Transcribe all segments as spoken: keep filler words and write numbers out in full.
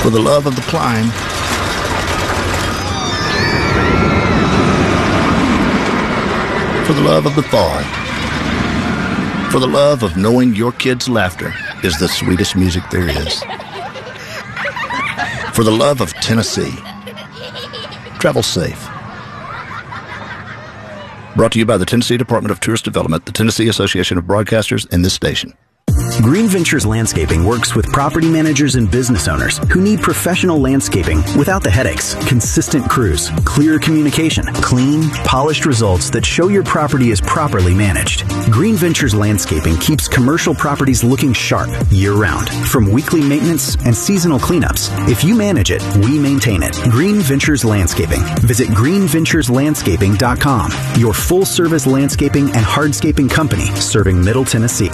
For the love of the climb. For the love of the thaw. For the love of knowing your kids' laughter is the sweetest music there is. For the love of Tennessee. Travel safe. Brought to you by the Tennessee Department of Tourist Development, the Tennessee Association of Broadcasters, and this station. Green Ventures Landscaping works with property managers and business owners who need professional landscaping without the headaches, consistent crews, clear communication, clean, polished results that show your property is properly managed. Green Ventures Landscaping keeps commercial properties looking sharp year-round. From weekly maintenance and seasonal cleanups, if you manage it, we maintain it. Green Ventures Landscaping. Visit green ventures landscaping dot com, your full-service landscaping and hardscaping company serving Middle Tennessee.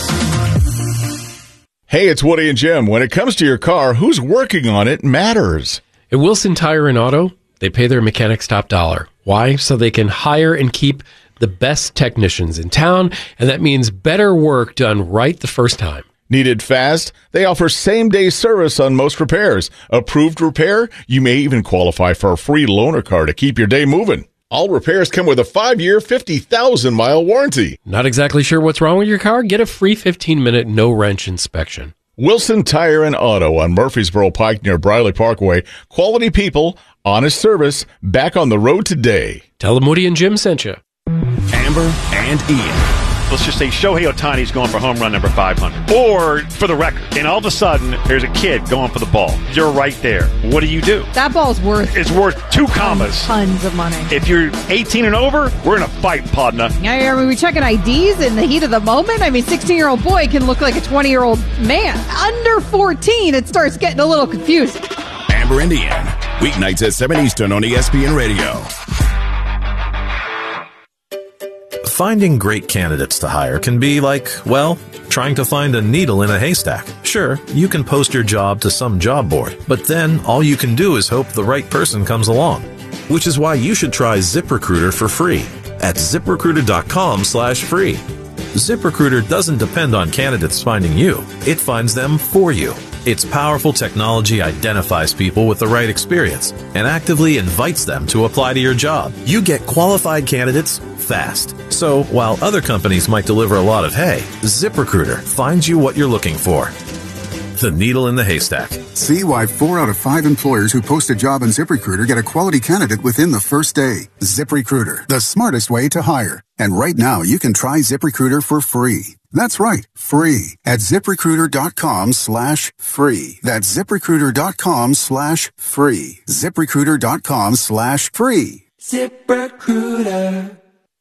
Hey, it's Woody and Jim. When it comes to your car, who's working on it matters. At Wilson Tire and Auto, they pay their mechanics top dollar. Why? So they can hire and keep the best technicians in town, and that means better work done right the first time. Needed fast? They offer same-day service on most repairs. Approved repair? You may even qualify for a free loaner car to keep your day moving. All repairs come with a five-year, fifty thousand mile warranty. Not exactly sure what's wrong with your car? Get a free fifteen-minute no-wrench inspection. Wilson Tire and Auto on Murfreesboro Pike near Briley Parkway. Quality people, honest service, back on the road today. Tell them Woody and Jim sent you. Amber and Ian. Let's just say Shohei Ohtani's going for home run number five hundred. Or, for the record, and all of a sudden, there's a kid going for the ball. You're right there. What do you do? That ball's worth... It's worth two commas. Tons of money. If you're eighteen and over, we're in a fight, partner. Yeah, are we checking I Ds in the heat of the moment? I mean, sixteen-year-old boy can look like a twenty-year-old man. Under fourteen, it starts getting a little confusing. Amber and Ian. Weeknights at seven Eastern on E S P N Radio. Finding great candidates to hire can be like, well, trying to find a needle in a haystack. Sure, you can post your job to some job board, but then all you can do is hope the right person comes along. Which is why you should try ZipRecruiter for free at ZipRecruiter.com slash free. ZipRecruiter doesn't depend on candidates finding you. It finds them for you. Its powerful technology identifies people with the right experience and actively invites them to apply to your job. You get qualified candidates fast. So while other companies might deliver a lot of hay, ZipRecruiter finds you what you're looking for. The needle in the haystack. See why four out of five employers who post a job on ZipRecruiter get a quality candidate within the first day. ZipRecruiter, the smartest way to hire. And right now, you can try ZipRecruiter for free. That's right, free at ZipRecruiter.com slash free. That's ZipRecruiter.com slash free. ZipRecruiter.com slash free. ZipRecruiter.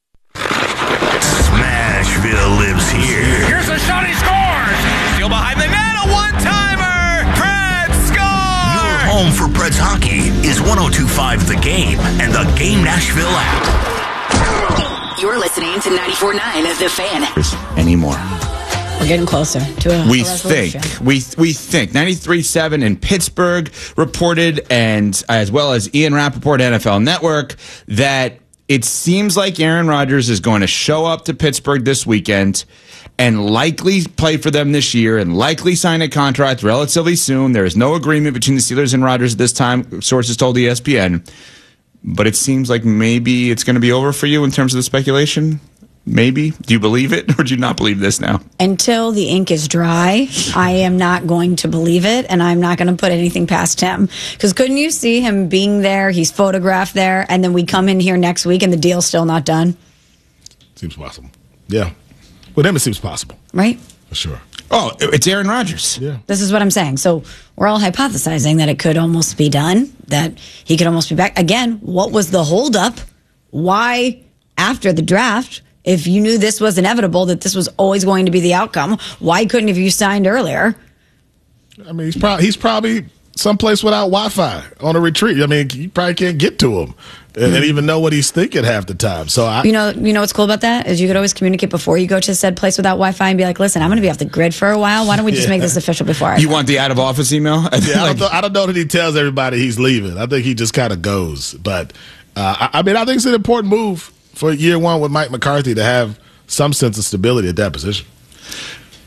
Smashville lives here. Here's a shot, he scores! Still behind the net, a one-timer! Preds score! Your home for Preds hockey is one oh two point five The Game and the Game Nashville app. You're listening to ninety-four point nine The Fan. Anymore. We're getting closer to a We a think. We we think. ninety-three point seven in Pittsburgh reported, and as well as Ian Rappaport, N F L Network, that it seems like Aaron Rodgers is going to show up to Pittsburgh this weekend and likely play for them this year and likely sign a contract relatively soon. There is no agreement between the Steelers and Rodgers at this time, sources told E S P N. But it seems like maybe it's going to be over for you in terms of the speculation. Maybe. Do you believe it, or do you not believe this now? Until the ink is dry, I am not going to believe it, and I'm not going to put anything past him. Because couldn't you see him being there, he's photographed there, and then we come in here next week and the deal's still not done? Seems possible. Yeah. With him, it seems possible. Right? For sure. Oh, it's Aaron Rodgers. Yeah. This is what I'm saying. So we're all hypothesizing that it could almost be done, that he could almost be back. Again, what was the holdup? Why, after the draft, if you knew this was inevitable, that this was always going to be the outcome, why couldn't have you signed earlier? I mean, he's probably he's probably someplace without Wi-Fi on a retreat. I mean, you probably can't get to him and, mm-hmm. and even know what he's thinking half the time. So I, you know, you know what's cool about that is you could always communicate before you go to said place without Wi-Fi and be like, "Listen, I'm going to be off the grid for a while. Why don't we just yeah. make this official before I?" You go? want the out of office email? Yeah, I, don't th- I don't know that he tells everybody he's leaving. I think he just kind of goes. But uh, I, I mean, I think it's an important move for year one with Mike McCarthy to have some sense of stability at that position.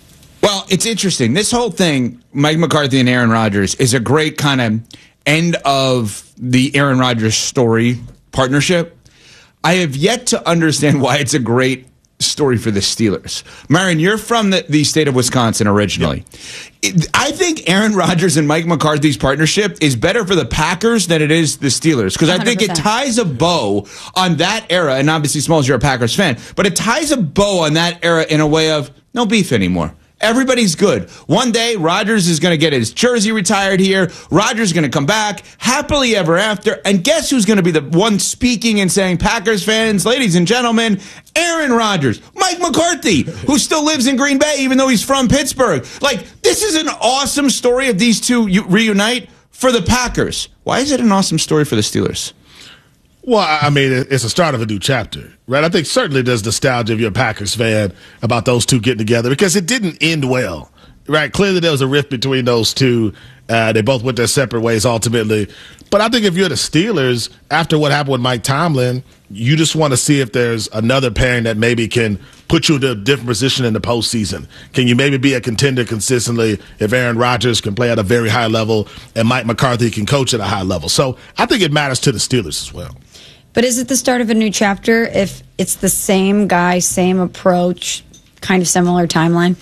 Well, it's interesting. This whole thing, Mike McCarthy and Aaron Rodgers, is a great kind of end of the Aaron Rodgers story partnership. I have yet to understand why it's a great story for the Steelers. Marion, you're from the, the state of Wisconsin originally. Yep. It, I think Aaron Rodgers and Mike McCarthy's partnership is better for the Packers than it is the Steelers, because I think it ties a bow on that era, and obviously, Smalls, you're a Packers fan, but it ties a bow on that era in a way of no beef anymore. Everybody's good. One day, Rodgers is going to get his jersey retired here. Rodgers is going to come back happily ever after. And guess who's going to be the one speaking and saying, Packers fans, ladies and gentlemen, Aaron Rodgers, Mike McCarthy, who still lives in Green Bay, even though he's from Pittsburgh. Like, this is an awesome story of these two reunite for the Packers. Why is it an awesome story for the Steelers? Well, I mean, it's a start of a new chapter, right? I think certainly there's nostalgia if you're a Packers fan about those two getting together, because it didn't end well, right? Clearly there was a rift between those two. Uh, they both went their separate ways ultimately. But I think if you're the Steelers, after what happened with Mike Tomlin, you just want to see if there's another pairing that maybe can put you in a different position in the postseason. Can you maybe be a contender consistently if Aaron Rodgers can play at a very high level and Mike McCarthy can coach at a high level? So I think it matters to the Steelers as well. But is it the start of a new chapter if it's the same guy, same approach, kind of similar timeline?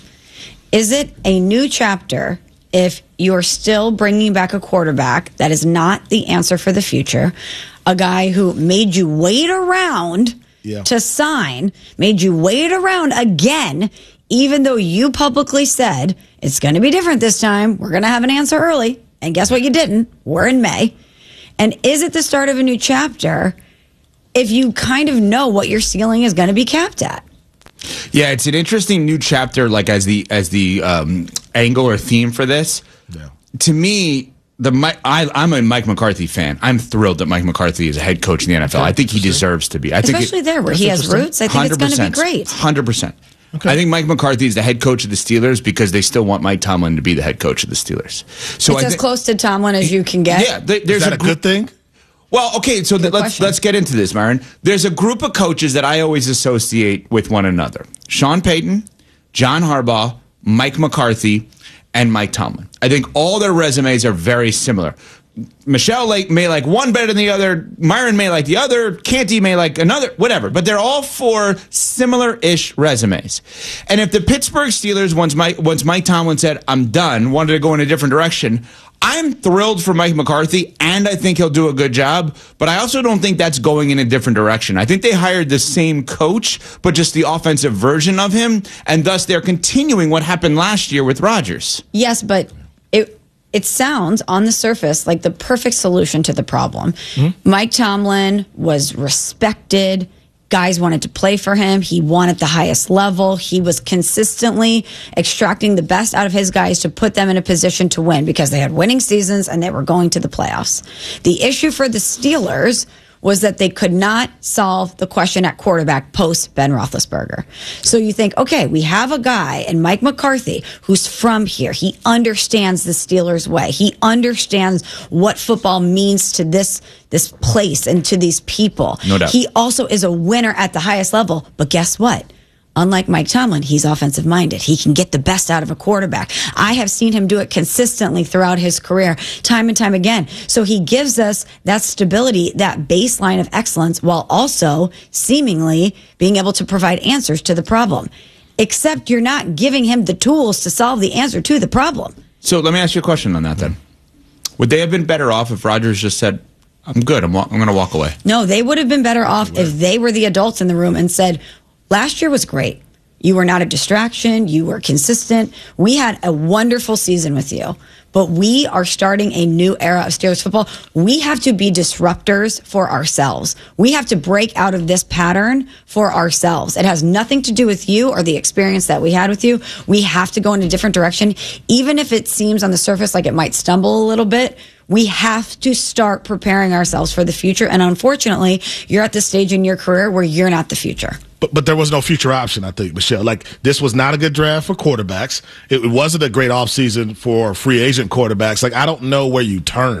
Is it a new chapter if you're still bringing back a quarterback that is not the answer for the future, a guy who made you wait around yeah. to sign, made you wait around again, even though you publicly said it's going to be different this time, we're going to have an answer early, and guess what, you didn't. We're in May. And is it the start of a new chapter if you kind of know what your ceiling is going to be capped at? Yeah, it's an interesting new chapter, like as the as the um, angle or theme for this. Yeah. To me, the I, I'm a Mike McCarthy fan. I'm thrilled that Mike McCarthy is a head coach in the N F L. I think he deserves to be. I think Especially it, there where he has roots. I think it's going to be great. one hundred percent. Okay. I think Mike McCarthy is the head coach of the Steelers because they still want Mike Tomlin to be the head coach of the Steelers. So it's I as th- close to Tomlin as you can get. Yeah, they, there's is that a, a good thing? Well, okay, so th- let's let's get into this, Myron. There's a group of coaches that I always associate with one another. Sean Payton, John Harbaugh, Mike McCarthy, and Mike Tomlin. I think all their resumes are very similar. Michelle Lake may like one better than the other. Myron may like the other. Canty may like another. Whatever. But they're all four similar-ish resumes. And if the Pittsburgh Steelers, once Mike, once Mike Tomlin said, I'm done, wanted to go in a different direction, I'm thrilled for Mike McCarthy, and I think he'll do a good job, but I also don't think that's going in a different direction. I think they hired the same coach, but just the offensive version of him, and thus they're continuing what happened last year with Rodgers. Yes, but it it sounds on the surface like the perfect solution to the problem. Mm-hmm. Mike Tomlin was respected. Guys wanted to play for him. He won at the highest level. He was consistently extracting the best out of his guys to put them in a position to win because they had winning seasons and they were going to the playoffs. The issue for the Steelers was that they could not solve the question at quarterback post Ben Roethlisberger. So you think, okay, we have a guy in Mike McCarthy who's from here. He understands the Steelers way. He understands what football means to this this place and to these people. No doubt. He also is a winner at the highest level. But guess what? Unlike Mike Tomlin, he's offensive minded. He can get the best out of a quarterback. I have seen him do it consistently throughout his career, time and time again. So he gives us that stability, that baseline of excellence, while also seemingly being able to provide answers to the problem. Except you're not giving him the tools to solve the answer to the problem. So let me ask you a question on that then. Would they have been better off if Rodgers just said, I'm good, I'm, wa- I'm going to walk away? No, they would have been better off if they were the adults in the room and said, last year was great. You were not a distraction. You were consistent. We had a wonderful season with you. But we are starting a new era of Steelers football. We have to be disruptors for ourselves. We have to break out of this pattern for ourselves. It has nothing to do with you or the experience that we had with you. We have to go in a different direction. Even if it seems on the surface like it might stumble a little bit, we have to start preparing ourselves for the future. And unfortunately, you're at the stage in your career where you're not the future. But but there was no future option, I think, Michelle. Like, this was not a good draft for quarterbacks. It, it wasn't a great offseason for free agent quarterbacks. Like, I don't know where you turn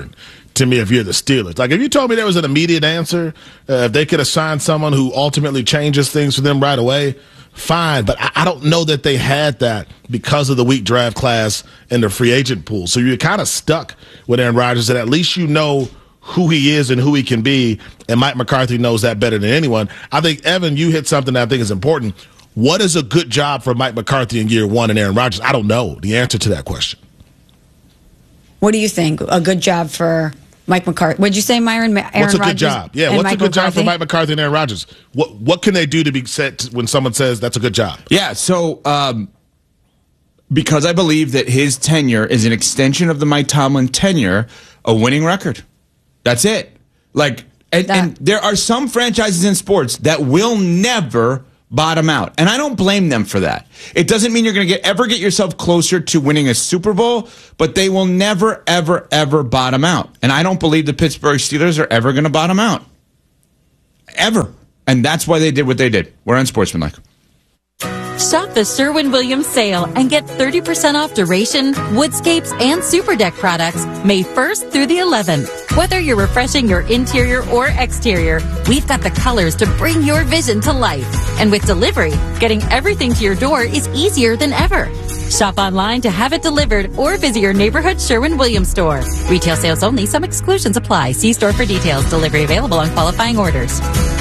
to me if you're the Steelers. Like, if you told me there was an immediate answer, uh, if they could assign someone who ultimately changes things for them right away, fine. But I, I don't know that they had that because of the weak draft class and the free agent pool. So you're kind of stuck with Aaron Rodgers, and at least you know who he is and who he can be, and Mike McCarthy knows that better than anyone. I think, Evan, you hit something that I think is important. What is a good job for Mike McCarthy in year one and Aaron Rodgers? I don't know the answer to that question. What do you think? A good job for Mike McCarthy? Would you say Myron? Aaron what's a Rodgers good job? Yeah, what's Mike a good McCarthy? job for Mike McCarthy and Aaron Rodgers? What what can they do to be set when someone says that's a good job? Yeah, so um, because I believe that his tenure is an extension of the Mike Tomlin tenure, a winning record. That's it. Like, and, and there are some franchises in sports that will never bottom out, and I don't blame them for that. It doesn't mean you're going to get ever get yourself closer to winning a Super Bowl, but they will never, ever, ever bottom out. And I don't believe the Pittsburgh Steelers are ever going to bottom out, ever. And that's why they did what they did. We're unsportsmanlike. Shop the Sherwin-Williams sale and get thirty percent off duration, woodscapes, and super deck products May first through the eleventh. Whether you're refreshing your interior or exterior, we've got the colors to bring your vision to life. And with delivery, getting everything to your door is easier than ever. Shop online to have it delivered or visit your neighborhood Sherwin-Williams store. Retail sales only. Some exclusions apply. See store for details. Delivery available on qualifying orders.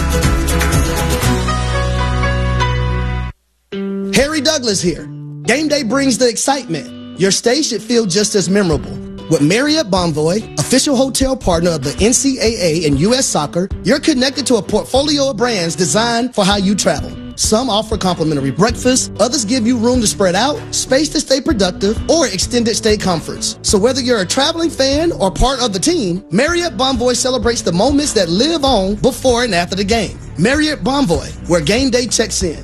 Harry Douglas here. Game day brings the excitement. Your stay should feel just as memorable. With Marriott Bonvoy, official hotel partner of the N C double A and U S Soccer, you're connected to a portfolio of brands designed for how you travel. Some offer complimentary breakfast, others give you room to spread out, space to stay productive, or extended stay comforts. So whether you're a traveling fan or part of the team, Marriott Bonvoy celebrates the moments that live on before and after the game. Marriott Bonvoy, where game day checks in.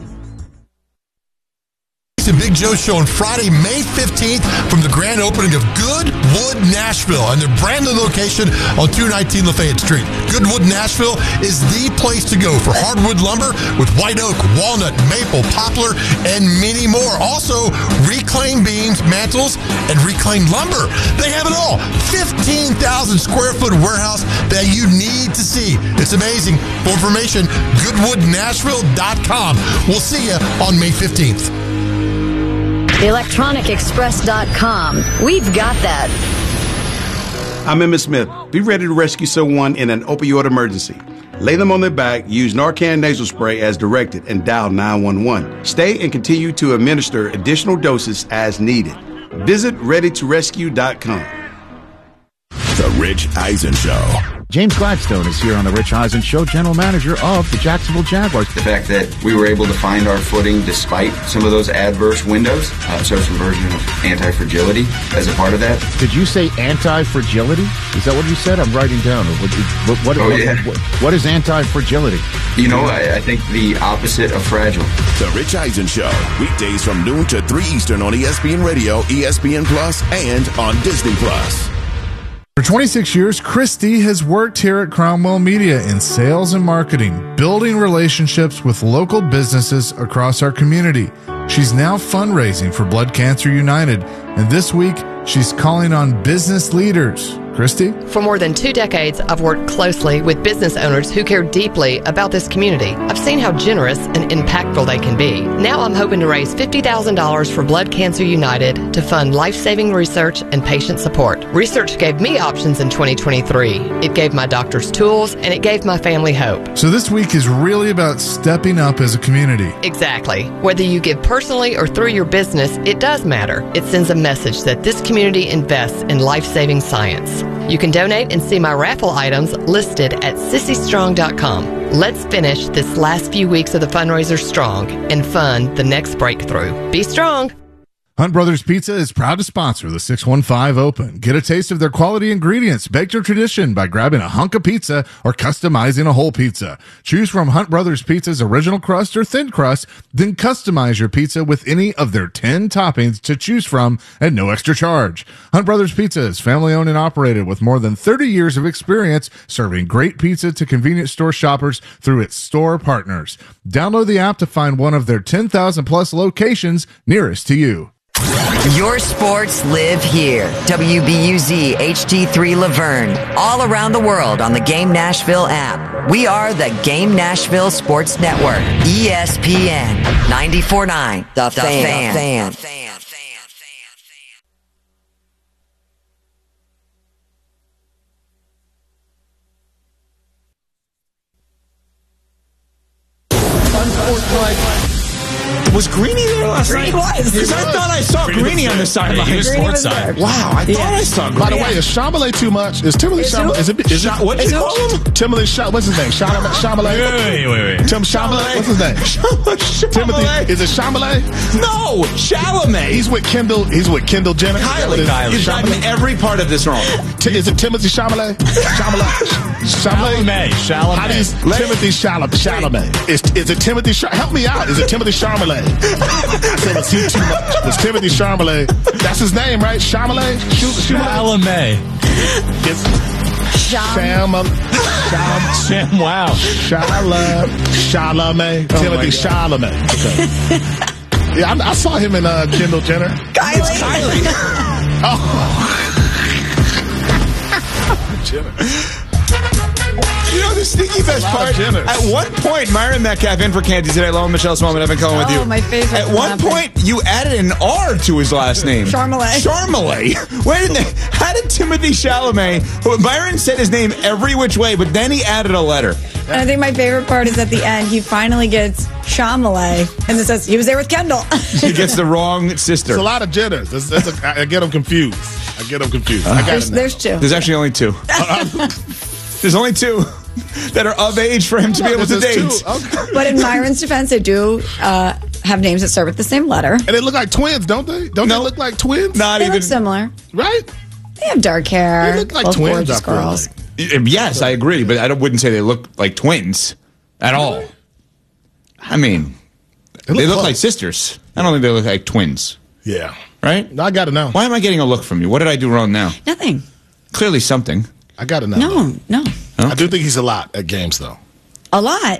The Big Joe Show on Friday, May fifteenth from the grand opening of Goodwood Nashville and their brand new location on two nineteen Lafayette Street. Goodwood Nashville is the place to go for hardwood lumber with white oak, walnut, maple, poplar, and many more. Also, reclaimed beams, mantles, and reclaimed lumber. They have it all. fifteen thousand square foot warehouse that you need to see. It's amazing. For information, goodwood nashville dot com. We'll see you on May fifteenth. electronic express dot com. We've got that. I'm Emmett Smith. Be ready to rescue someone in an opioid emergency. Lay them on their back, use Narcan nasal spray as directed, and dial nine one one. Stay and continue to administer additional doses as needed. Visit ready to rescue dot com. The Rich Eisen Show. James Gladstone is here on the Rich Eisen Show, general manager of the Jacksonville Jaguars. The fact that we were able to find our footing despite some of those adverse windows, uh, so some version of anti-fragility as a part of that. Did you say anti-fragility? Is that what you said? I'm writing down. What, what, what, oh, yeah. what, what is anti-fragility? You know, I, I think the opposite of fragile. The Rich Eisen Show, weekdays from noon to three Eastern on E S P N Radio, E S P N Plus, and on Disney Plus. For twenty-six years, Christy has worked here at Cromwell Media in sales and marketing, building relationships with local businesses across our community. She's now fundraising for Blood Cancer United, and this week, she's calling on business leaders. Christy? For more than two decades, I've worked closely with business owners who care deeply about this community. I've seen how generous and impactful they can be. Now I'm hoping to raise fifty thousand dollars for Blood Cancer United to fund life-saving research and patient support. Research gave me options in twenty twenty-three. It gave my doctors tools, and it gave my family hope. So this week is really about stepping up as a community. Exactly. Whether you give personally or through your business, it does matter. It sends a message that this community invests in life-saving science. You can donate and see my raffle items listed at sissy strong dot com. Let's finish this last few weeks of the fundraiser strong and fund the next breakthrough. Be strong. Hunt Brothers Pizza is proud to sponsor the six one five Open. Get a taste of their quality ingredients, baked to tradition by grabbing a hunk of pizza or customizing a whole pizza. Choose from Hunt Brothers Pizza's original crust or thin crust, then customize your pizza with any of their ten toppings to choose from at no extra charge. Hunt Brothers Pizza is family owned and operated with more than thirty years of experience serving great pizza to convenience store shoppers through its store partners. Download the app to find one of their ten thousand plus locations nearest to you. Your sports live here. W B U Z H D three Laverne. All around the world on the Game Nashville app. We are the Game Nashville Sports Network. E S P N ninety-four point nine. The, the Fan. fan. The fan. Was Greeny there last Greeny night? was. Because I thought I saw Greeny Greeny was on the there. sideline. He was Greeny courtside. there. Wow, I Yeah. thought I saw Greeny. By the way, is Chambelay too much? Is Timothy Is Chambelay? who? Is it? Is it? What'd you is it- call him? Timothy Chambelay. What's his name? Chambelay. Chambelay. Wait, wait, wait. Tim Chambelay. What's his name? Timothy. Is it Chambelay? No, Chalamet. He's with Kendall. He's with Kendall Jenner. Kylie. Kylie. You've gotten every part of this wrong. T- is it Timothy Chalamet? Chalamet. Chalamet. Chalamet. How do you Timothy Chalamet? Chalamet. Is is it Timothy? Ch- Help me out. Is it Timothy Chalamet? I said it's he too much. It's Timothy Chalamet. That's his name, right? Chalamet. Chalamet. It's Sham. Sham. Sam, wow. Chalamet. Chalamet. Timothy Chalamet. Okay. Yeah, I, I saw him in uh, Kendall Jenner. Kylie. It's Kylie. Oh. Jenner. You know the sneaky best lot part? of Jenners. At one point, Myron Metcalf in for Kansas City. Hello, Michelle Smallman. I've been calling with Oh, you. my favorite. At one point, you added an R to his last name. Charmelay. Charmelay. Wait a minute. How did Timothy Chalamet, who Byron said his name every which way, but then he added a letter. And I think my favorite part is at the end, he finally gets Chamelay, and it says he was there with Kendall. He gets the wrong sister. It's a lot of Jenners. That's, that's a, I get them confused. I get them confused. I got There's, it now. there's two. There's actually only two. There's only two that are of age for him to be able to There's date. two. Okay. But in Myron's defense, they do uh, have names that start with the same letter. And they look like twins, don't they? Don't No. they look like twins? Not They even. look similar. Right? They have dark hair. They look like both twins, gorgeous I feel girls. like. Yes, I agree, but I don't- wouldn't say they look like twins at all. I mean, They look they look close. like sisters. I don't think they look like twins, Yeah. right? No, I got it now. Why am I getting a look from you? What did I do wrong now? Nothing. Clearly something. I got it now. No, no. I do think he's a lot at games, though. A lot.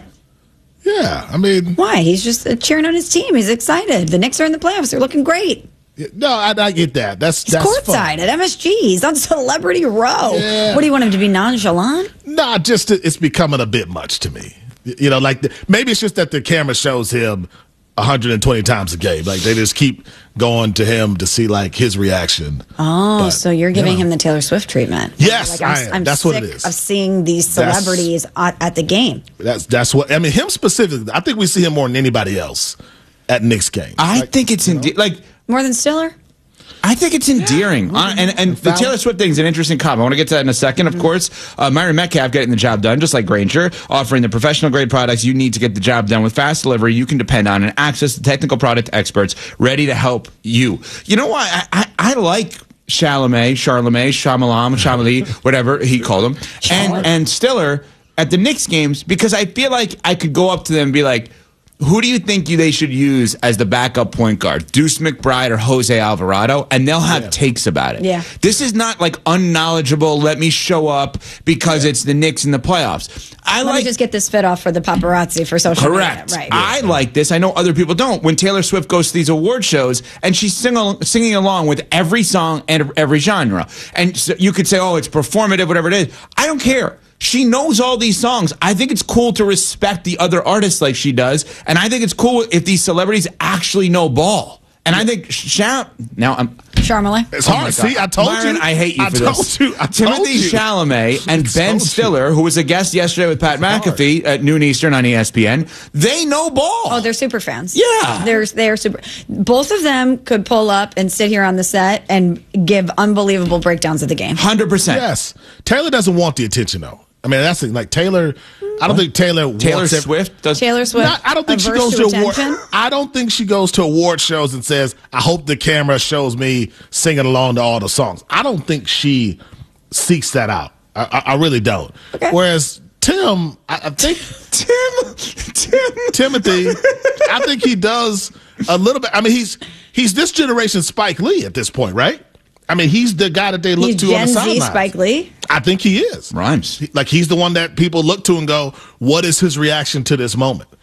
Yeah, I mean, Why? He's just uh, cheering on his team. He's excited. The Knicks are in the playoffs. They're looking great. no, I, I get that. That's He's that's courtside fun. at M S G. He's on Celebrity Row. Yeah. What do you want him to be nonchalant? Nah, just it's becoming a bit much to me. You know, like the, maybe it's just that the camera shows him one hundred twenty times a game. Like they just keep going to him to see like his reaction. Oh, But, so you're giving you know. him the Taylor Swift treatment? Yes, like, I'm, I am. I'm That's sick what it is. of seeing these That's- celebrities at, at the game. That's that's what I mean. Him specifically, I think we see him more than anybody else at Knicks games. I Like, think it's ende- like More than Stiller? I think it's endearing. Uh, and and the Taylor Swift thing is an interesting comment. I want to get to that in a second, of course. Uh, Myron Metcalf getting the job done, just like Granger, offering the professional grade products you need to get the job done with fast delivery you can depend on and access to technical product experts ready to help you. You know why? I, I, I like Chalamet, Charlemagne, Shyamalan, Chalamet, whatever he called him, and, and Stiller at the Knicks games because I feel like I could go up to them and be like, who do you think you, they should use as the backup point guard? Deuce McBride or Jose Alvarado? And they'll have yeah. takes about it. Yeah. This is not like unknowledgeable, let me show up because yeah. it's the Knicks in the playoffs. I Let like me just get this fit off for the paparazzi for social Correct. media. Right. I like this. I know other people don't. When Taylor Swift goes to these award shows and she's sing- singing along with every song and every genre. And so you could say, oh, it's performative, whatever it is. I don't care. She knows all these songs. I think it's cool to respect the other artists like she does. And I think it's cool if these celebrities actually know ball. And I think Sham now I'm Charmelay. It's hard. Oh See, I told Myron, you. I hate you I for told this. You. I Timothy told you. Chalamet and I Ben told Stiller, you. who was a guest yesterday with Pat McAfee at noon Eastern on E S P N, they know ball. Oh, they're super fans. Yeah. They're they're super. Both of them could pull up and sit here on the set and give unbelievable breakdowns of the game. one hundred percent. Yes. Taylor doesn't want the attention, though. I mean, that's the, like Taylor. I don't think Taylor. Taylor wants Swift does. Taylor Swift. Not, I don't think she goes averse to award. attention? I don't think she goes to award shows and says, "I hope the camera shows me singing along to all the songs." I don't think she seeks that out. I, I, I really don't. Okay. Whereas Tim, I, I think Tim, Tim, Timothy, I think he does a little bit. I mean, he's he's this generation Spike Lee at this point, right? I mean, he's the guy that they look He's to Gen on the Z sidelines. Spike Lee. I think he is. Rhymes. Like he's the one that people look to and go, "What is his reaction to this moment?"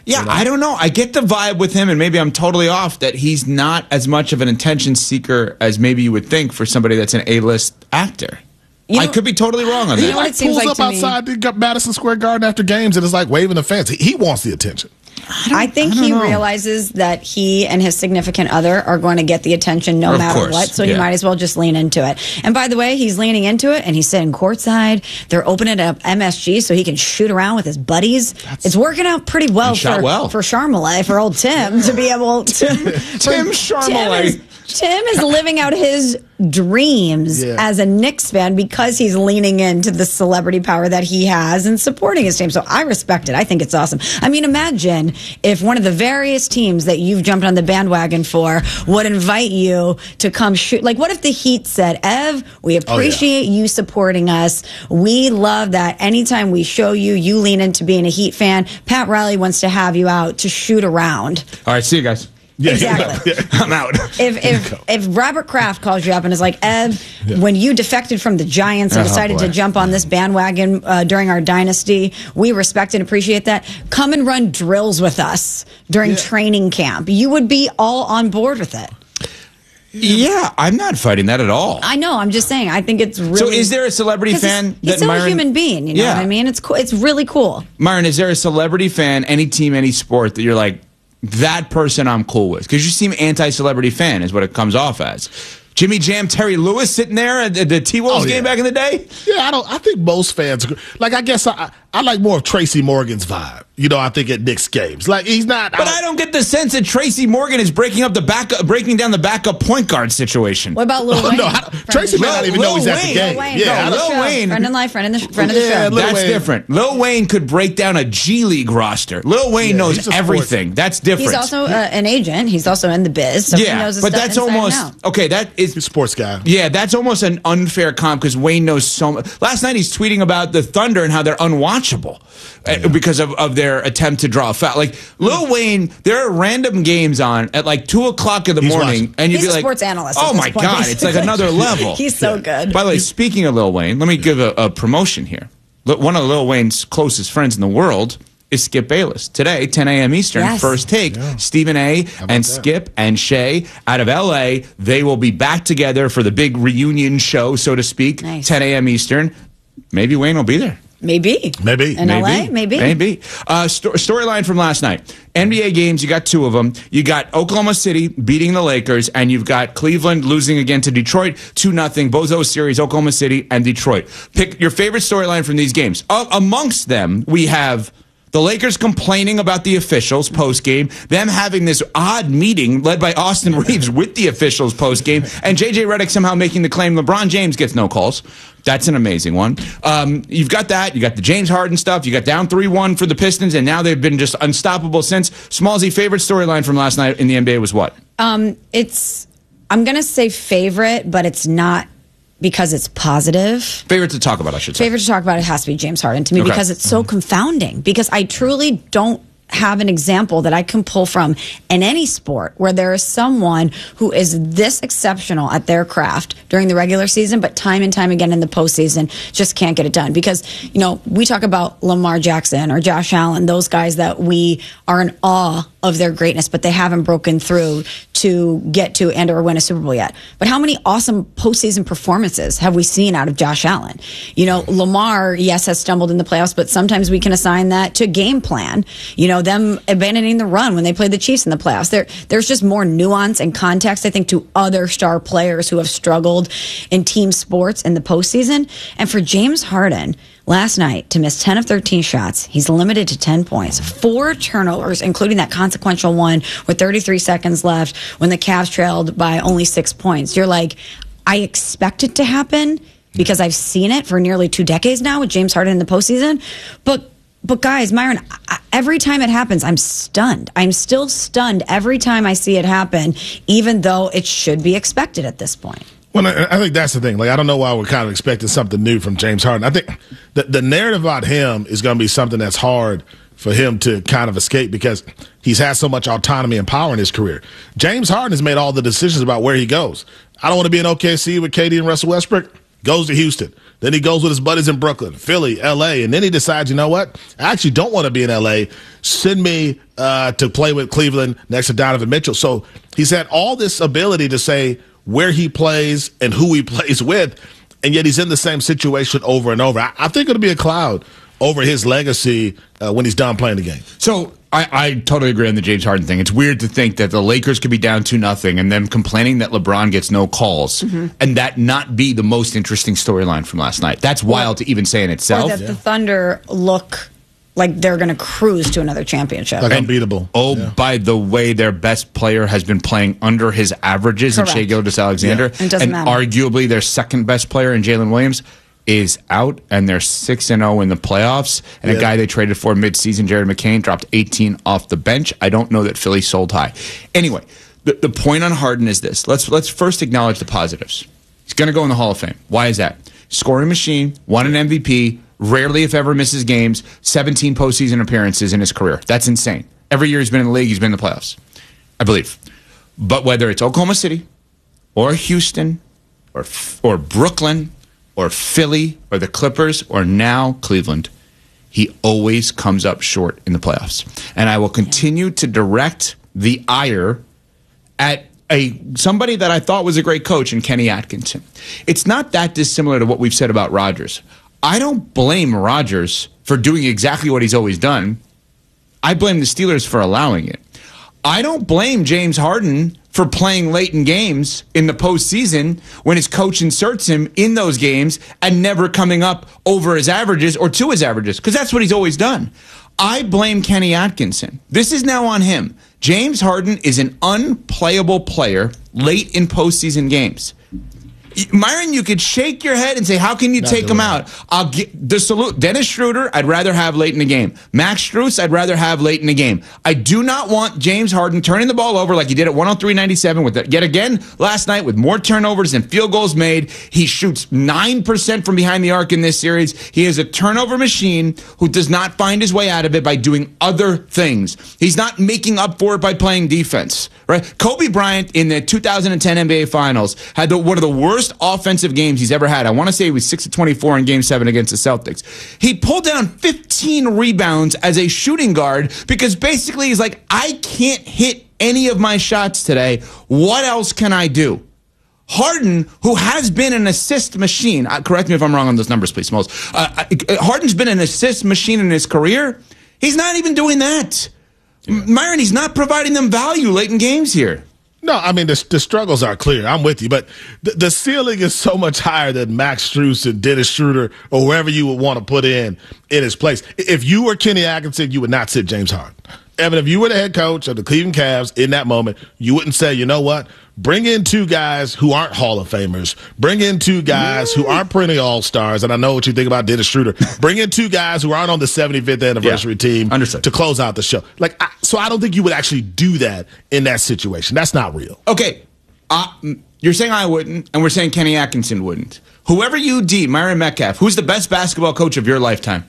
Yeah, you know? I don't know. I get the vibe with him, and maybe I'm totally off, that he's not as much of an attention seeker as maybe you would think for somebody that's an A-list actor. You know, I could be totally wrong on that. He like pulls like up outside the Madison Square Garden after games and is like waving the fans. He, he wants the attention. I, I think I he know. realizes that he and his significant other are going to get the attention no of matter course. what, so yeah. he might as well just lean into it. And by the way, he's leaning into it, and he's sitting courtside. They're opening up M S G so he can shoot around with his buddies. That's, it's working out pretty well for, well. for Charmelais, for old Tim, to be able to... Tim Charmelais. Tim is living out his dreams yeah. as a Knicks fan because he's leaning into the celebrity power that he has and supporting his team. So I respect it. I think it's awesome. I mean, imagine if one of the various teams that you've jumped on the bandwagon for would invite you to come shoot. Like, what if the Heat said, Ev, we appreciate oh, yeah. you supporting us. We love that anytime we show you, you lean into being a Heat fan. Pat Riley wants to have you out to shoot around. All right, see you guys. Yeah, exactly. Yeah. I'm out. If if if Robert Kraft calls you up and is like, Ev, yeah. when you defected from the Giants and oh, decided boy. to jump on this bandwagon uh, during our dynasty, we respect and appreciate that. Come and run drills with us during yeah. training camp. You would be all on board with it. Yeah, I'm not fighting that at all. I know. I'm just saying. I think it's really. So, is there a celebrity fan? He's still Myron, a human being. You know yeah. what I mean? It's cool. It's really cool. Myron, is there a celebrity fan, any team, any sport that you're like, that person I'm cool with? Because you seem anti-celebrity fan is what it comes off as. Jimmy Jam, Terry Lewis sitting there at the, the T-Wolves oh, yeah. game back in the day? Yeah, I don't. I think most fans, like, I guess I, I like more of Tracy Morgan's vibe. You know, I think at Knicks games. Like, he's not. But I don't, I don't get the sense that Tracy Morgan is breaking up the backup, breaking down the backup point guard situation. What about Lil oh, Wayne? No, I, Tracy may not even Lil know he's Wayne. at the game. Lil Wayne. Yeah, no, Lil Wayne. Friend in life, friend in the, friend of the yeah, show. Lil That's Wayne. different. Lil Wayne could break down a G League roster. Lil Wayne yeah, knows everything. That's different. He's also uh, an agent. He's also in the biz. So yeah, he knows his but stuff that's inside almost and out. okay. That is he's a sports guy. Yeah, that's almost an unfair comp because Wayne knows so much. Last night he's tweeting about the Thunder and how they're unwatchable yeah. because of, of their attempt to draw a foul. Like Lil Wayne, there are random games on at like two o'clock in the he's morning, watching. and you'd he's be like, a sports analyst. "Oh my point. god, He's it's like another level." He's so good. By the way, speaking of Lil Wayne, let me give a, a promotion here. One of Lil Wayne's closest friends in the world is Skip Bayless. Today, ten a.m. Eastern, yes. First Take. Yeah. Stephen A. and that? Skip and Shay out of L A. They will be back together for the big reunion show, so to speak. Nice. ten a.m. Eastern. Maybe Wayne will be there. Maybe. Maybe. In maybe. L A? Maybe. Maybe. Uh, sto- storyline from last night. N B A games, you got two of them. You got Oklahoma City beating the Lakers, and you've got Cleveland losing again to Detroit, two nothing. Both those series, Oklahoma City and Detroit. Pick your favorite storyline from these games. Uh, amongst them, we have the Lakers complaining about the officials post-game, them having this odd meeting led by Austin Reeves with the officials post-game, and J J Redick somehow making the claim LeBron James gets no calls. That's an amazing one. Um, you've got that. You got the James Harden stuff. You got down three one for the Pistons, and now they've been just unstoppable since. Smallsy, favorite storyline from last night in the N B A was what? Um, it's, I'm going to say favorite, but it's not because it's positive. Favorite to talk about, I should say. Favorite to talk about, it has to be James Harden to me Okay. because it's so confounding. Because I truly don't have an example that I can pull from in any sport where there is someone who is this exceptional at their craft during the regular season, but time and time again in the postseason just can't get it done. Because, you know, we talk about Lamar Jackson or Josh Allen, those guys that we are in awe of their greatness, but they haven't broken through to get to and or win a Super Bowl yet. But how many awesome postseason performances have we seen out of Josh Allen? You know, Lamar, yes, has stumbled in the playoffs, but sometimes we can assign that to game plan. You know, them abandoning the run when they played the Chiefs in the playoffs. There, there's just more nuance and context, I think, to other star players who have struggled in team sports in the postseason. And for James Harden, last night, to miss ten of thirteen shots, he's limited to ten points, four turnovers, including that consequential one with thirty-three seconds left when the Cavs trailed by only six points. You're like, I expect it to happen because I've seen it for nearly two decades now with James Harden in the postseason. But But guys, Myron, every time it happens, I'm stunned. I'm still stunned every time I see it happen, even though it should be expected at this point. Well, I, I think that's the thing. Like, I don't know why we're kind of expecting something new from James Harden. I think the, the narrative about him is going to be something that's hard for him to kind of escape because he's had so much autonomy and power in his career. James Harden has made all the decisions about where he goes. I don't want to be in O K C with K D and Russell Westbrook. Goes to Houston. Then he goes with his buddies in Brooklyn, Philly, L A, and then he decides, you know what? I actually don't want to be in L A. Send me uh, to play with Cleveland next to Donovan Mitchell. So he's had all this ability to say where he plays and who he plays with, and yet he's in the same situation over and over. I, I think it'll be a cloud over his legacy uh, when he's done playing the game. So I, I totally agree on the James Harden thing. It's weird to think that the Lakers could be down two nothing and them complaining that LeBron gets no calls mm-hmm. and that not be the most interesting storyline from last night. That's wild to even say in itself. Or that the Thunder look like they're going to cruise to another championship. Like unbeatable. Oh, yeah. by the way, their best player has been playing under his averages in Shai Gilgeous-Alexander. Yeah. And, and matter. arguably their second best player in Jalen Williams is out, and they're six and oh in the playoffs. And yeah. a guy they traded for midseason, Jared McCain, dropped eighteen off the bench. I don't know that Philly sold high. Anyway, the, the point on Harden is this. Let's let's first acknowledge the positives. He's going to go in the Hall of Fame. Why is that? Scoring machine, won an M V P, rarely if ever misses games, seventeen postseason appearances in his career. That's insane. Every year he's been in the league, he's been in the playoffs, I believe. But whether it's Oklahoma City or Houston or or Brooklyn or Philly, or the Clippers, or now Cleveland, he always comes up short in the playoffs. And I will continue to direct the ire at a somebody that I thought was a great coach in Kenny Atkinson. It's not that dissimilar to what we've said about Rodgers. I don't blame Rodgers for doing exactly what he's always done. I blame the Steelers for allowing it. I don't blame James Harden for playing late in games in the postseason when his coach inserts him in those games and never coming up over his averages or to his averages, because that's what he's always done. I blame Kenny Atkinson. This is now on him. James Harden is an unplayable player late in postseason games. Myron, you could shake your head and say, how can you Not take him out? I'll get the salute. Dennis Schroeder, I'd rather have late in the game. Max Strus, I'd rather have late in the game. I do not want James Harden turning the ball over like he did at one oh three ninety-seven with it. Yet again last night with more turnovers than field goals made. He shoots nine percent from behind the arc in this series. He is a turnover machine who does not find his way out of it by doing other things. He's not making up for it by playing defense. Right? Kobe Bryant in the two thousand ten N B A Finals had the, one of the worst offensive games he's ever had. I want to say he was six of twenty-four in Game seven against the Celtics. He pulled down fifteen rebounds as a shooting guard because basically he's like, I can't hit any of my shots today. What else can I do? Harden, who has been an assist machine, uh, correct me if I'm wrong on those numbers, please, Smalls. Uh, uh, Harden's been an assist machine in his career. He's not even doing that. Yeah. Myron, he's not providing them value late in games here. No, I mean, the, the struggles are clear. I'm with you. But the, the ceiling is so much higher than Max Strus and Dennis Schroeder or whoever you would want to put in in his place. If you were Kenny Atkinson, you would not sit James Harden. Evan, if you were the head coach of the Cleveland Cavs in that moment, you wouldn't say, you know what? Bring in two guys who aren't Hall of Famers. Bring in two guys who aren't perennial All-Stars. And I know what you think about Dennis Schroeder. Bring in two guys who aren't on the seventy-fifth anniversary yeah, team understood. to close out the show. Like, I, so I don't think you would actually do that in that situation. That's not real. Okay. Uh, you're saying I wouldn't, and we're saying Kenny Atkinson wouldn't. Whoever you deem, Myron Metcalf, who's the best basketball coach of your lifetime?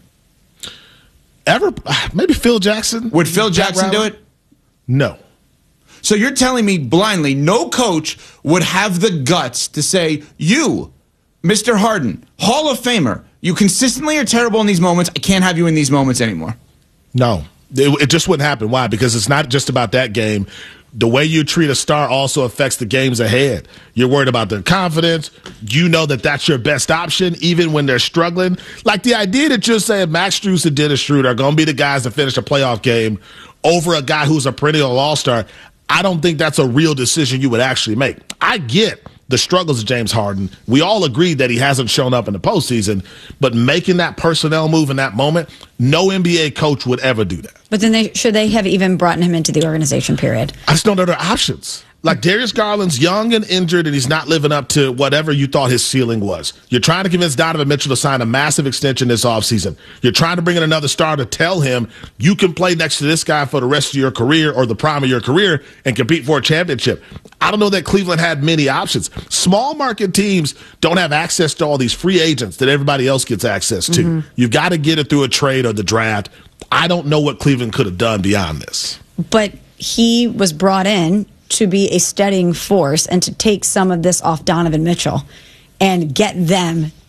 Ever? Maybe Phil Jackson. Would Phil Jackson do it? No. So you're telling me blindly no coach would have the guts to say, you, Mister Harden, Hall of Famer, you consistently are terrible in these moments. I can't have you in these moments anymore. No. It, it just wouldn't happen. Why? Because it's not just about that game. The way you treat a star also affects the games ahead. You're worried about their confidence. You know that that's your best option, even when they're struggling. Like the idea that you're saying Max Strus and Dennis Schroeder are going to be the guys that finish a playoff game over a guy who's a perennial all-star, I don't think that's a real decision you would actually make. I get the struggles of James Harden. We all agree that he hasn't shown up in the postseason, but making that personnel move in that moment, no N B A coach would ever do that. But then they should they have even brought him into the organization, period? I just don't know their options. Like Darius Garland's young and injured, and he's not living up to whatever you thought his ceiling was. You're trying to convince Donovan Mitchell to sign a massive extension this offseason. You're trying to bring in another star to tell him you can play next to this guy for the rest of your career or the prime of your career and compete for a championship. I don't know that Cleveland had many options. Small market teams don't have access to all these free agents that everybody else gets access to. Mm-hmm. You've got to get it through a trade or the draft. I don't know what Cleveland could have done beyond this. But he was brought in to be a steadying force and to take some of this off Donovan Mitchell and get them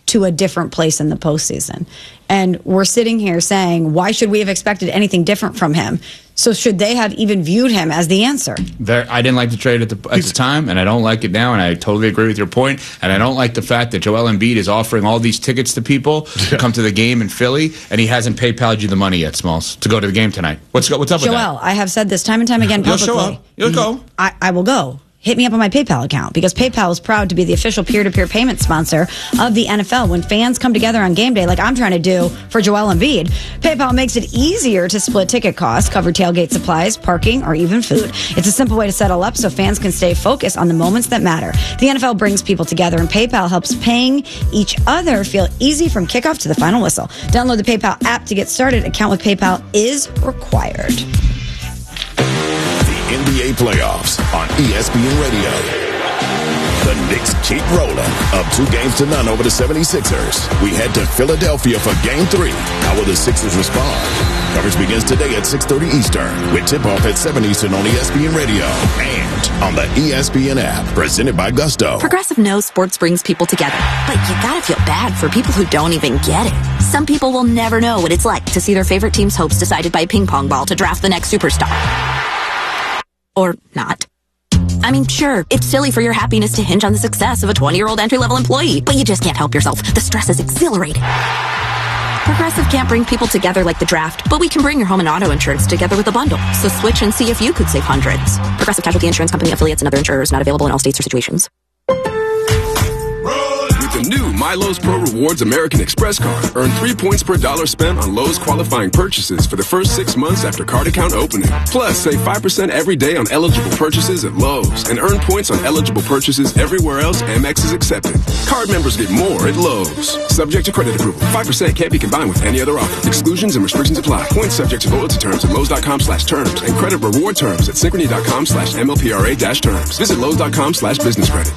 to a different place in the postseason. And we're sitting here saying, why should we have expected anything different from him? So should they have even viewed him as the answer? There, I didn't like the trade at the, at the time, and I don't like it now, and I totally agree with your point. And I don't like the fact that Joel Embiid is offering all these tickets to people to come to the game in Philly, and he hasn't PayPal'd you the money yet, Smalls, to go to the game tonight. What's, what's up Joel, with that? Joel, I have said this time and time again publicly. You'll show up. You'll go. I, I will go. Hit me up on my PayPal account because PayPal is proud to be the official peer-to-peer payment sponsor of the N F L. When fans come together on game day like I'm trying to do for Joel Embiid, PayPal makes it easier to split ticket costs, cover tailgate supplies, parking, or even food. It's a simple way to settle up so fans can stay focused on the moments that matter. The N F L brings people together, and PayPal helps paying each other feel easy from kickoff to the final whistle. Download the PayPal app to get started. Account with PayPal is required. N B A playoffs on E S P N Radio. The Knicks keep rolling, up two games to none over the seventy-sixers. We head to Philadelphia for game three. How will the Sixers respond? Coverage begins today at six thirty Eastern with tip-off at seven Eastern on E S P N Radio and on the E S P N app, presented by Gusto. Progressive knows sports brings people together, but you gotta feel bad for people who don't even get it. Some people will never know what it's like to see their favorite team's hopes decided by a ping pong ball to draft the next superstar. Or not. I mean, sure, it's silly for your happiness to hinge on the success of a twenty-year-old entry-level employee, but you just can't help yourself. The stress is exhilarating. Progressive can't bring people together like the draft, but we can bring your home and auto insurance together with a bundle. So switch and see if you could save hundreds. Progressive Casualty Insurance Company affiliates and other insurers not available in all states or situations. The new MyLowe's Pro Rewards American Express card. Earn three points per dollar spent on Lowe's qualifying purchases for the first six months after card account opening. Plus, save five percent every day on eligible purchases at Lowe's and earn points on eligible purchases everywhere else Amex is accepted. Card members get more at Lowe's. Subject to credit approval. five percent can't be combined with any other offer. Exclusions and restrictions apply. Points subject to loyalty terms at Lowe's.com slash terms and credit reward terms at Synchrony.com slash MLPRA dash terms. Visit Lowe's.com slash business credit.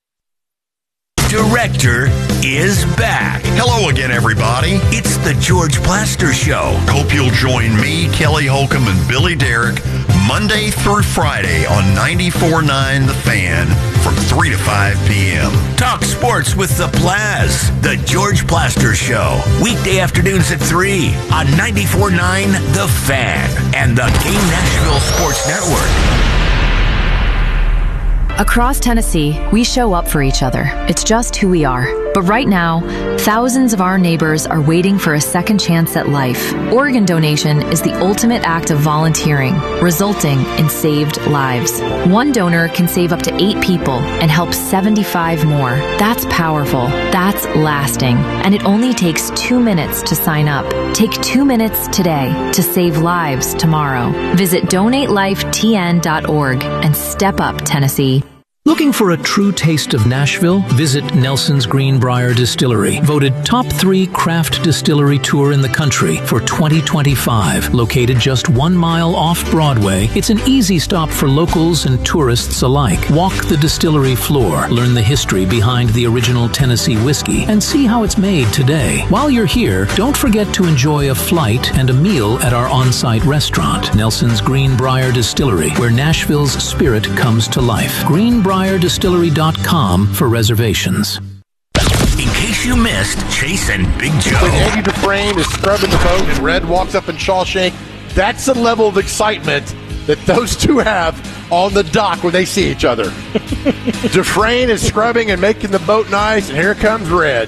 Director is back. Hello again, everybody. It's the George Plaster Show. Hope you'll join me, Kelly Holcomb, and Billy Derrick Monday through Friday on ninety-four point nine The Fan from three to five p.m. Talk sports with the Plaz. The George Plaster Show. Weekday afternoons at three on ninety-four point nine The Fan and the Game Nashville Sports Network. Across Tennessee, we show up for each other. It's just who we are. But right now, thousands of our neighbors are waiting for a second chance at life. Organ donation is the ultimate act of volunteering, resulting in saved lives. One donor can save up to eight people and help seventy-five more. That's powerful. That's lasting. And it only takes two minutes to sign up. Take two minutes today to save lives tomorrow. Visit donate life t n dot org and step up, Tennessee. Looking for a true taste of Nashville? Visit Nelson's Greenbrier Distillery, voted top three craft distillery tour in the country for twenty twenty-five. Located just one mile off Broadway, it's an easy stop for locals and tourists alike. Walk the distillery floor, learn the history behind the original Tennessee whiskey, and see how it's made today. While you're here, don't forget to enjoy a flight and a meal at our on-site restaurant, Nelson's Greenbrier Distillery, where Nashville's spirit comes to life. Greenbrier Distillery dot com for reservations. In case you missed, Chase and Big Joe. When Andy Dufresne is scrubbing the boat and Red walks up in Shawshank, that's the level of excitement that those two have on the dock when they see each other. Dufresne is scrubbing and making the boat nice, and here comes Red.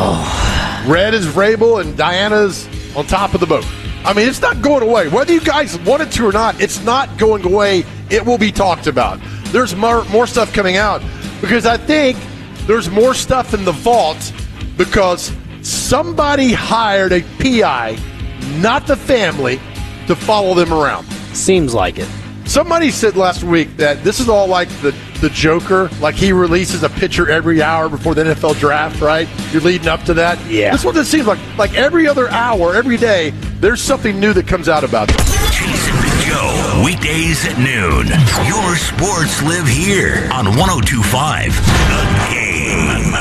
Oh. Red is Vrabel, and Diana's on top of the boat. I mean, it's not going away. Whether you guys want it to or not, it's not going away. It will be talked about. There's more, more stuff coming out because I think there's more stuff in the vault because somebody hired a P I, not the family, to follow them around. Seems like it. Somebody said last week that this is all like the, the Joker, like he releases a picture every hour before the N F L draft, right? You're leading up to that. Yeah. That's what it seems like. Like every other hour, every day, there's something new that comes out about this. Chase and Big Joe, weekdays at noon. Your sports live here on one oh two point five The Game.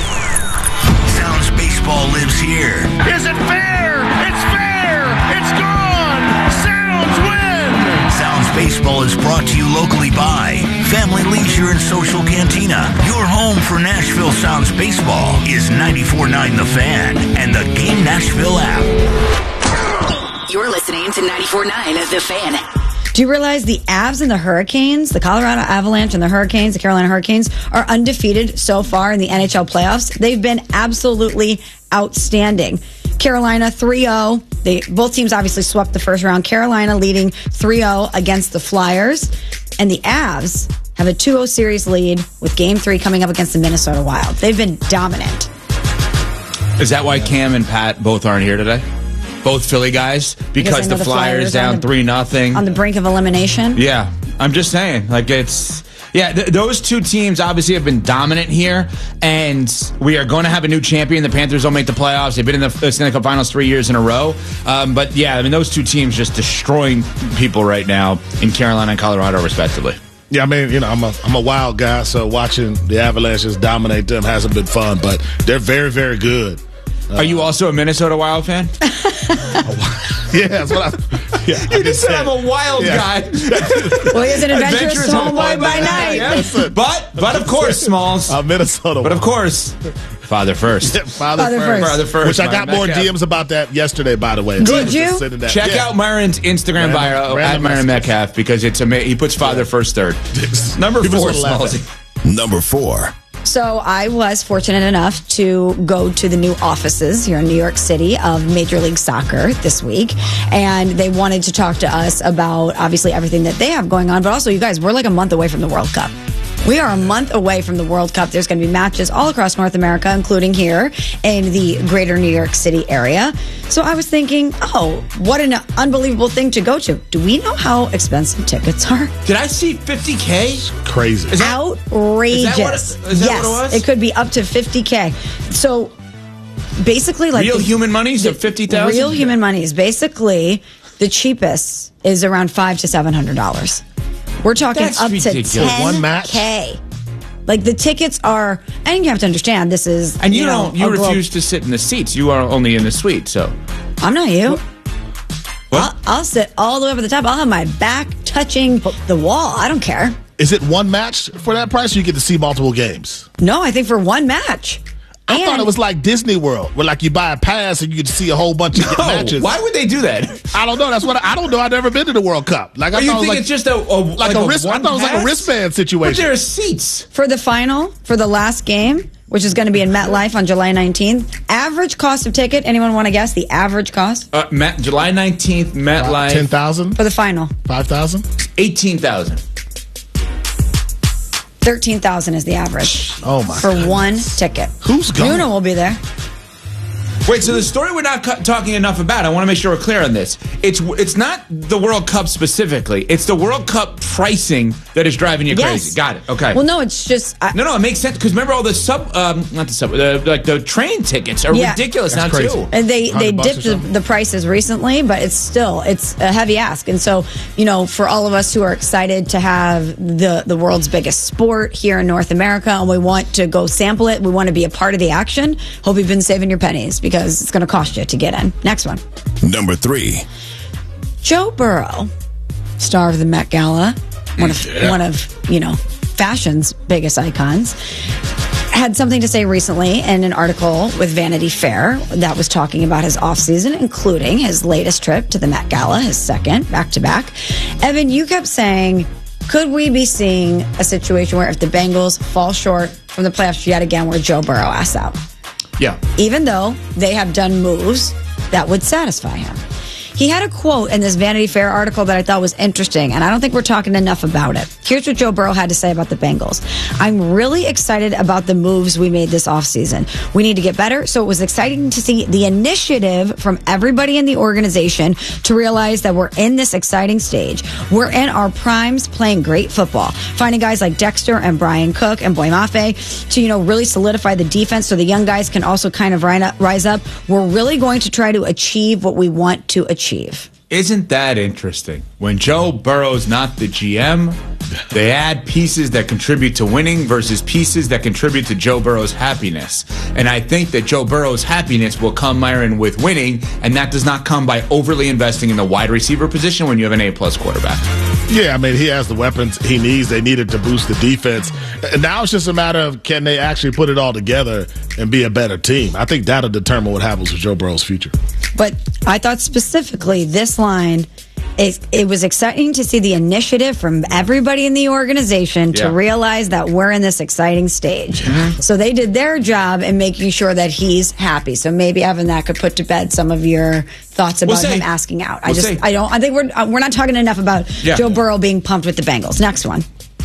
Sounds baseball lives here. Is it fair? It's fair! It's gone! Sounds win! Sounds baseball is brought to you locally by Family Leisure. Leisure and Social Cantina. Your home for Nashville Sounds baseball is ninety-four point nine The Fan and the Game Nashville app. You're listening to ninety-four point nine The Fan. Do you realize the Avs and the Hurricanes, the Colorado Avalanche and the Hurricanes, the Carolina Hurricanes, are undefeated so far in the N H L playoffs? They've been absolutely outstanding. Carolina three oh. They both teams obviously swept the first round. Carolina leading three oh against the Flyers. And the Avs have a two oh series lead with game three coming up against the Minnesota Wild. They've been dominant. Is that why Cam and Pat both aren't here today? Both Philly guys? Because, because the, the Flyers, Flyers down three nothing. On the brink of elimination? Yeah. I'm just saying. Like, it's... Yeah, th- those two teams obviously have been dominant here, and we are going to have a new champion. The Panthers don't make the playoffs. They've been in the Stanley Cup Finals three years in a row. Um, but, yeah, I mean, those two teams just destroying people right now in Carolina and Colorado, respectively. Yeah, I mean, you know, I'm a I'm a Wild guy, so watching the Avalanches dominate them hasn't been fun, but they're very, very good. Uh, Are you also a Minnesota Wild fan? Yeah, that's what I... Yeah, you just said I'm a wild yeah. guy. Well, he's an adventurous homeboy by night. Yeah. But, but of course, Smalls. Uh, Minnesota. But of course, father first. Yeah, father, father first. first. Father first. Which I got more Metcalf. D Ms about that yesterday, by the way. Did you? Check yeah. out Myron's Instagram Random, bio random at Myron messages. Metcalf because it's ama- he puts father yeah. first third. Number People four, sort of laugh Smallsy. Number four. So I was fortunate enough to go to the new offices here in New York City of Major League Soccer this week. And they wanted to talk to us about obviously everything that they have going on. But also, you guys, we're like a month away from the World Cup. We are a month away from the World Cup. There's going to be matches all across North America, including here in the greater New York City area. So I was thinking, oh, what an unbelievable thing to go to. Do we know how expensive tickets are? Did I see fifty K? Crazy. Is that, Outrageous. Is that, what it, is that yes, what it was? It could be up to fifty K. So basically, like real the, human money, so fifty thousand. Real human money is basically the cheapest is around five to seven hundred dollars. We're talking That's up ridiculous. to ten One match? K. Like the tickets are, and you have to understand this is. And you, you know, don't. You a globe- refuse to sit in the seats. You are only in the suite. So I'm not you. What? I'll, I'll sit all the way up at the top. I'll have my back touching the wall. I don't care. Is it one match for that price, or you get to see multiple games? No, I think for one match. I And- thought it was like Disney World, where like you buy a pass and you get to see a whole bunch of no, matches. why would they do that? I don't know. That's what I, I don't know. I've never been to the World Cup. Like I Or you thought think it was like, it's just a, a like, like a, a wrist. I one thought it was like a pass? wristband But situation. there are seats. For the final, for the last game, which is going to be in MetLife on July nineteenth, average cost of ticket, anyone want to guess the average cost? Uh, Met, July nineteenth, MetLife. Ten thousand For the final, five thousand. eighteen thousand. thirteen thousand is the average. Oh my! For goodness. one ticket. Who's going? Bruno will be there. Wait, so the story we're not cu- talking enough about, I want to make sure we're clear on this. It's it's not the World Cup specifically. It's the World Cup pricing that is driving you Yes. crazy. Got it. Okay. Well, no, it's just. I, no, no, it makes sense because remember all the sub, um, not the sub, the, like the train tickets are Yeah. ridiculous That's now crazy. too. And they they bucks or dipped the, something? the prices recently, but it's still it's a heavy ask. And so, you know, for all of us who are excited to have the the world's biggest sport here in North America, and we want to go sample it, we want to be a part of the action. Hope you've been saving your pennies because it's going to cost you to get in. Next one, Number three. Joe Burrow, star of the Met Gala, one of Yeah. one of you know fashion's biggest icons, had something to say recently in an article with Vanity Fair that was talking about his offseason, including his latest trip to the Met Gala, his second back-to-back. Evan, you kept saying, could we be seeing a situation where if the Bengals fall short from the playoffs yet again, where Joe Burrow asks out? Yeah. Even though they have done moves that would satisfy him. He had a quote in this Vanity Fair article that I thought was interesting, and I don't think we're talking enough about it. Here's what Joe Burrow had to say about the Bengals. I'm really excited about the moves we made this offseason. We need to get better, so it was exciting to see the initiative from everybody in the organization to realize that we're in this exciting stage. We're in our primes playing great football. Finding guys like Dexter and Brian Cook and Boy Mafe to, you know, really solidify the defense so the young guys can also kind of rise up. We're really going to try to achieve what we want to achieve. Isn't that interesting? When Joe Burrow's not the G M, they add pieces that contribute to winning versus pieces that contribute to Joe Burrow's happiness. And I think that Joe Burrow's happiness will come, Myron, with winning, and that does not come by overly investing in the wide receiver position when you have an A-plus quarterback. Yeah, I mean, he has the weapons he needs. They needed to boost the defense. And now it's just a matter of can they actually put it all together and be a better team. I think that'll determine what happens with Joe Burrow's future. But I thought specifically this line, it, it was exciting to see the initiative from everybody in the organization to Yeah. realize that we're in this exciting stage. Mm-hmm. So they did their job in making sure that he's happy. So maybe, Evan, that could put to bed some of your thoughts about We'll see. him asking out. I We'll just, see. I don't, I think we're, uh, we're not talking enough about Yeah. Joe Burrow being pumped with the Bengals. Next one.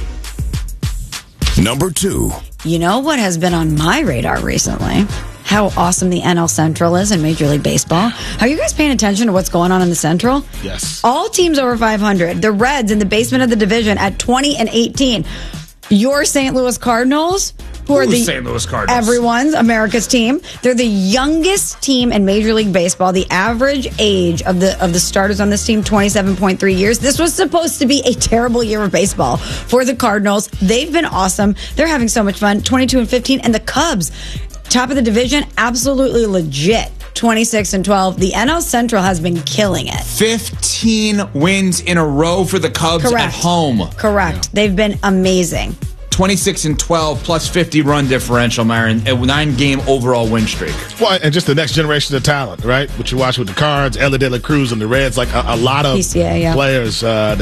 Number two. You know what has been on my radar recently? How awesome the N L Central is in Major League Baseball. Are you guys paying attention to what's going on in the Central? Yes. All teams over five hundred. The Reds in the basement of the division at twenty and eighteen. Your Saint Louis Cardinals, who are Who's the Saint Louis Cardinals? everyone's America's team. They're the youngest team in Major League Baseball. The average age of the of the starters on this team, twenty-seven point three years. This was supposed to be a terrible year of baseball for the Cardinals. They've been awesome. They're having so much fun. twenty-two and fifteen, and the Cubs, top of the division, absolutely legit. twenty-six and twelve. The N L Central has been killing it. fifteen wins in a row for the Cubs Correct. at home. Correct. They've been amazing. twenty-six and twelve plus fifty run differential, Myron. A nine game overall win streak. Well, and just the next generation of talent, right? What you watch with the Cards, Ellie De La Cruz and the Reds, like a, a lot of P C A, yeah. players uh,